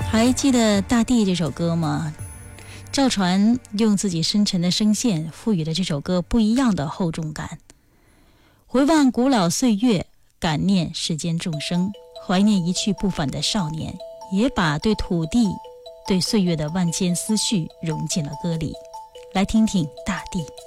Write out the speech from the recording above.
还记得《大地》这首歌吗？赵传用自己深沉的声线赋予了这首歌不一样的厚重感。回望古老岁月，感念世间众生，怀念一去不返的少年，也把对土地、对岁月的万千思绪融进了歌里。来听听《大地》。